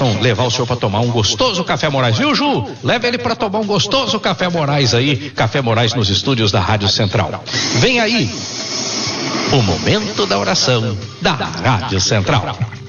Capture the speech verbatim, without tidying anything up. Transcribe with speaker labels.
Speaker 1: possam levar o senhor para tomar um gostoso Café Moraes, viu, Ju? Leve ele para tomar um gostoso Café Moraes aí, Café Moraes nos estúdios da Rádio Central. Vem aí o momento da oração da Rádio Central.